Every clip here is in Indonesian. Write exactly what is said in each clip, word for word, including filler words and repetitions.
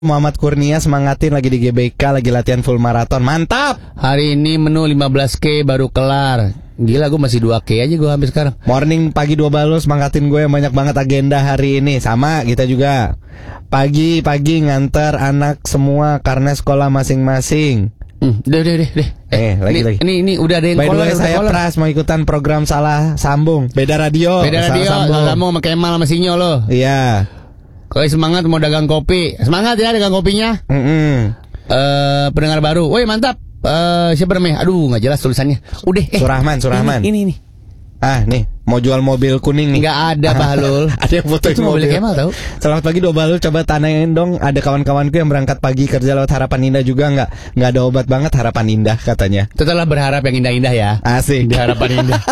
Muhammad Kurnia semangatin lagi di G B K, lagi latihan full maraton. Mantap. Hari ini menu lima belas K baru kelar. Gila, gue masih dua K aja gue hampir sekarang. Morning pagi dua balul, semangatin gue yang banyak banget agenda hari ini. Sama kita juga. Pagi-pagi nganter anak semua karena sekolah masing-masing. Hmm, udah, udah, udah, udah. Eh, lagi ini, lagi. Ini, ini udah ada yang By the caller, way, saya caller. Pras mau ikutan program salah sambung. Beda radio. Beda radio, salah sambung. kamu sama Kemal sama Sinyo lo. Iya. Kalau semangat mau dagang kopi, semangat ya dagang kopinya. Mm -mm. Eh, pendengar baru, woi mantap. Eh, siapa namanya? Aduh, nggak jelas tulisannya. Udah, eh. Surahman, Surahman. Ini, ini, ini. Ah, nih, mau jual mobil kuning nih. Nggak ada, Bahlul. Ada yang foto Itu mobil Kemal tahu. Selamat pagi dua balul, coba tanyain dong. Ada kawan-kawanku yang berangkat pagi kerja lewat Harapan Indah juga nggak? Nggak ada obat banget Harapan Indah katanya. Tetaplah berharap yang indah-indah ya. Asik. Di Harapan Indah.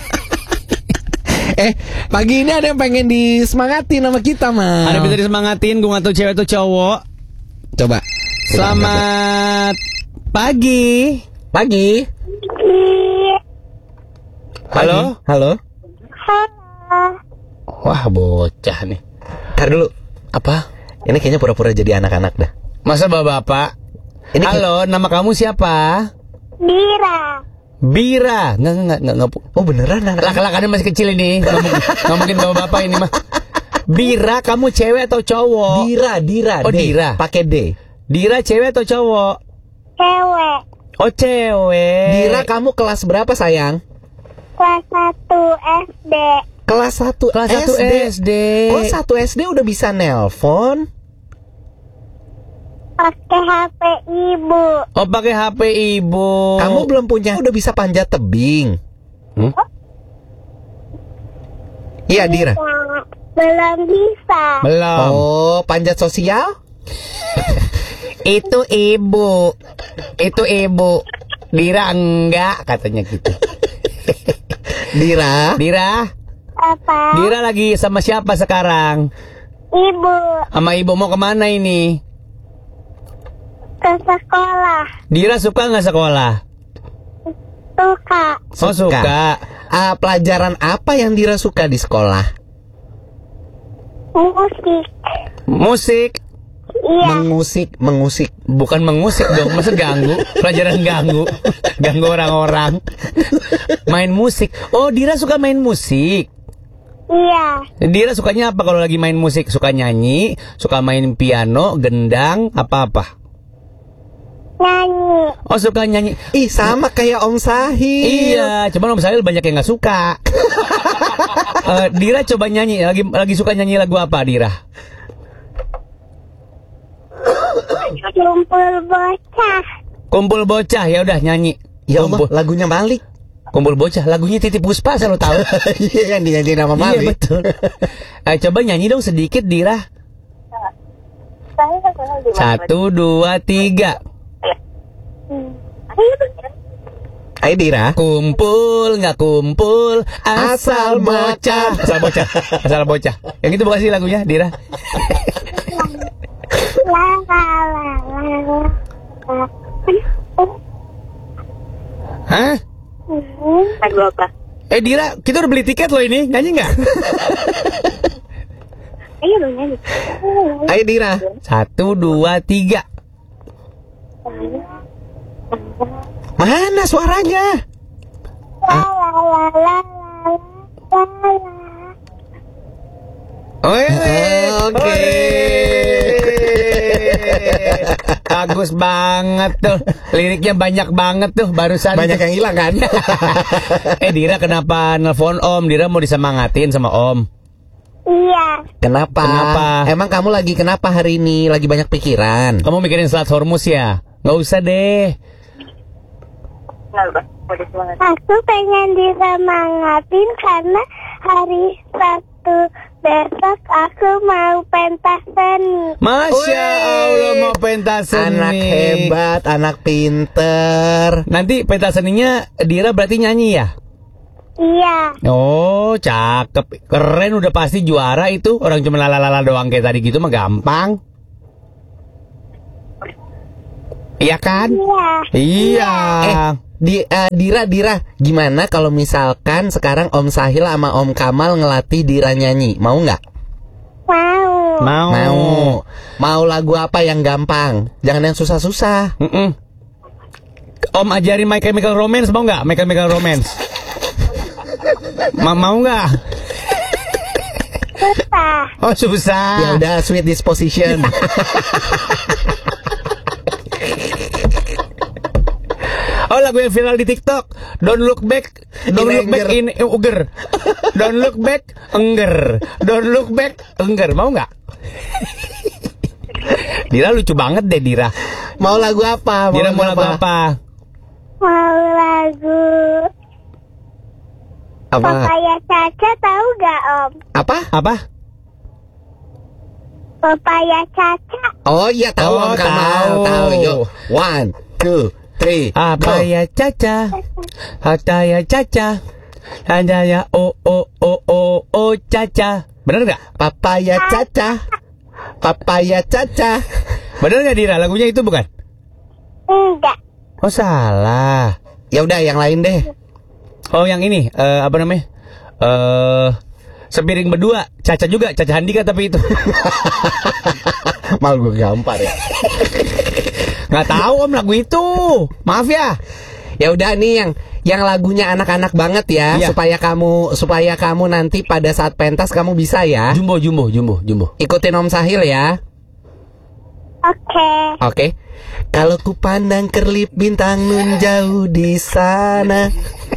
Eh, pagi ini ada yang pengen disemangatin sama kita, Mal. Ada bisa disemangatin, gue nggak tahu cewek atau cowok. Coba. Selamat pagi. Pagi. Halo? Halo. Wah, bocah nih. Ntar dulu. Apa? Ini kayaknya pura-pura jadi anak-anak dah. Masa bapak-bapak? Ini Halo, nama kamu siapa? Bira. Bira. Nggak, nggak, nggak, nggak. Oh beneran anak. Lak-lakannya masih kecil ini. Nggak mungkin, nggak mungkin bapak-bapak ini mah. Bira, kamu cewek atau cowok? Dira, Dira. Oh, D. Dira. Pakai D. Dira cewek atau cowok? Cewek. Oh, cewek. Dira, kamu kelas berapa, sayang? Kelas satu S D. Kelas satu Kelas satu S D. Oh, satu S D udah bisa nelpon? Pakai H P ibu. Oh, pakai H P ibu. Kamu belum punya, udah bisa panjat tebing? Hmm? Iya, Dira. Bisa. Belum bisa. Belum. Oh, panjat sosial? Itu ibu. Itu ibu. Dira enggak katanya gitu. Dira. Dira. Apa? Dira lagi sama siapa sekarang? Ibu. Sama ibu mau kemana ini? Ke sekolah. Dira suka nggak sekolah? Suka. Oh, suka. Ah, pelajaran apa yang Dira suka di sekolah? Musik. Musik. Iya. Mengusik, mengusik. Bukan mengusik dong, masa ganggu. Pelajaran ganggu. Ganggu orang-orang. Main musik. Oh, Dira suka main musik. Iya. Dira sukanya apa kalau lagi main musik? Suka nyanyi, suka main piano, gendang, apa-apa? Nyanyi. Oh, suka nyanyi. Ih, sama kayak Om Sahil. Iya, cuman Om Sahil banyak yang nggak suka. uh, Dira coba nyanyi. Lagi lagi suka nyanyi lagu apa, Dira? Kumpul bocah. Kumpul bocah, ya udah nyanyi. Ya Allah, Kumpul, lagunya Malik. kumpul bocah, lagunya Titip Puspa, saya lo tahu. Iya, yang dinyanyiin nama Iya, Malik. betul. Eh, coba nyanyi dong sedikit, Dira. Satu, dua, tiga. Ayo, Dira. Kumpul nggak kumpul, asal bocah. Asal bocah, asal bocah. Yang itu bukan sih lagunya, Dira? La la la la. Hah? Lagu apa? Eh, Dira, kita udah beli tiket loh ini. Nyanyi nggak? Ayo dong nyanyi. Ayo, Dira. Satu, dua, tiga. Mana suaranya? La la la la la la la. Oh, Oke. Bagus banget tuh. Liriknya banyak banget tuh barusan. Banyak tuh. yang hilang kan? Eh, Dira kenapa nelfon Om? Dira mau disemangatin sama Om. Iya. Kenapa? Kenapa? Emang kamu lagi kenapa hari ini? Lagi banyak pikiran? Kamu mikirin Selat Hormuz ya? Nggak usah deh. Aku pengen disemangatin karena hari Sabtu besok aku mau pentas seni. Masya Allah mau pentas seni. Anak hebat, anak pinter. Nanti pentas seninya Dira berarti nyanyi ya? Iya. Oh, cakep. Keren, udah pasti juara itu. Orang cuma lalalala doang kayak tadi gitu mah gampang. Iya kan? Iya. Iya. Eh, di, uh, Dira, Dira, gimana kalau misalkan sekarang Om Sahil sama Om Kamal ngelatih Dira nyanyi? Mau nggak? Mau. Mau. Mau. Mau lagu apa yang gampang? Jangan yang susah-susah. Mm-mm. Om ajarin My Chemical Romance, mau nggak? My Chemical Romance. Ma mau nggak? Susah. Oh susah. Ya udah, Sweet Disposition. Oh lagu yang viral di TikTok, Don't Look Back, Don't In Look Back Anger. in Uger, Don't Look Back Engger, Don't Look Back Engger, mau nggak? Dira lucu banget deh Dira. Mau lagu apa? Dira mau lagu apa? Mau lagu Apa? Papaya Caca, tahu gak Om? Apa? Apa? Papaya Caca. Oh iya tahu, Oh, Om Kamal. tahu. Tahu. Yuk. One, two, three. Apa go. ya Caca? Apa ya Caca? Ada ya oh oh oh oh oh Caca. Bener nggak? Papaya Caca. Papaya Caca. Bener nggak Dira? Lagunya itu bukan? Enggak. Oh salah. Ya udah yang lain deh. Oh yang ini eh, apa namanya? Eh sepiring berdua. Caca juga, Caca Handika tapi itu. Mal gue gampar ya. Nggak tahu Om lagu itu. Maaf ya. Ya udah nih yang yang lagunya anak-anak banget ya, Iya. supaya kamu supaya kamu nanti pada saat pentas kamu bisa ya. Jumbo Jumbo Jumbo Jumbo. Ikutin Om Sahil ya. Oke. Oke. Kalau ku pandang kerlip bintang nun jauh di sana.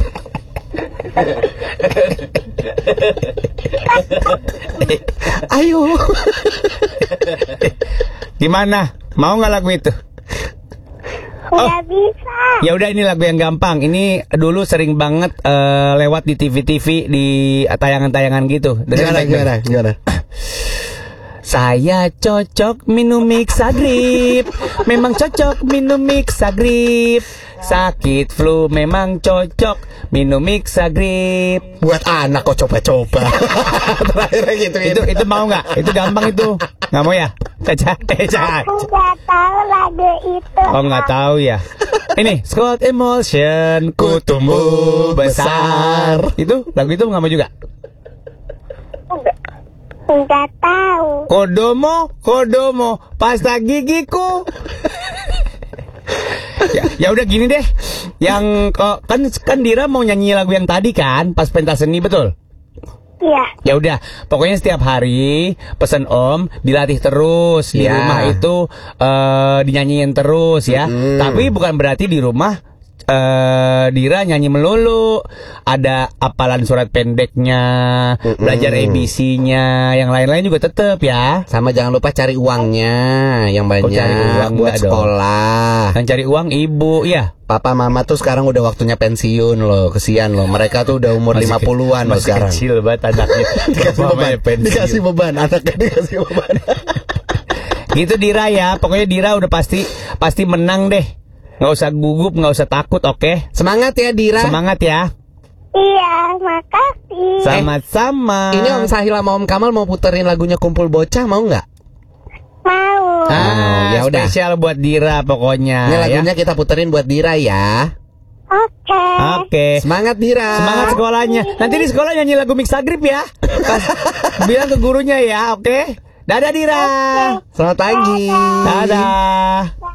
Ayo. Gimana? Mau nggak lagu itu? Nggak bisa. Ya udah ini lagu yang gampang. Ini dulu sering banget eh, lewat di T V T V di tayangan-tayangan gitu. Dengerin Gimana baik-baik. gimana gimana? Saya cocok minum Mixagrip. Memang cocok minum Mixagrip. Sakit flu memang cocok minum Mixagrip. Buat anak kok coba-coba. Terakhirnya gitu Itu itu mau nggak? Itu gampang itu. Nggak mau ya? Caca, eh Caca. Aku nggak tahu lagu itu. Oh nggak tahu ya. Ini Scott Emotion ku tumbuh besar. Itu lagu itu nggak mau juga. Nggak tahu. Kodomo, Kodomo, pasta gigiku. ya, ya udah gini deh. Yang kok kan kan Dira mau nyanyi lagu yang tadi kan pas pentas seni betul? Iya. Ya udah, pokoknya setiap hari pesan Om dilatih terus di Ya. rumah itu eh, dinyanyiin terus ya. Mm. Tapi bukan berarti di rumah eh Dira nyanyi melulu. Ada hafalan surat pendeknya, Mm-mm. belajar A B C-nya, yang lain-lain juga tetap ya. Sama jangan lupa cari uangnya yang banyak Oh, cari uang buat enggak dong. sekolah. Yang cari uang ibu, ya. Papa mama tuh sekarang udah waktunya pensiun loh. Kesian loh. Mereka tuh udah umur Masih lima ke- puluhan loh masih sekarang. kecil banget anaknya. Dikasih Mamanya beban. pensiun. Dikasih beban. Anaknya dikasih beban. Gitu Dira ya. Pokoknya Dira udah pasti pasti menang deh. Nggak usah gugup, nggak usah takut, oke? Semangat ya Dira. Semangat ya. Iya, makasih. Sama-sama. Ini Om Sahil sama Om Kamal mau puterin lagunya Kumpul Bocah, mau nggak? Mau. Ah, ya udah. Spesial buat Dira pokoknya. Ini ya. lagunya kita puterin buat Dira ya. Oke. Oke. Semangat Dira. Semangat sekolahnya. Nanti di sekolah nyanyi lagu Mixagrip ya. Bilang ke gurunya ya, oke? Dadah Dira. Selamat pagi. Dadah.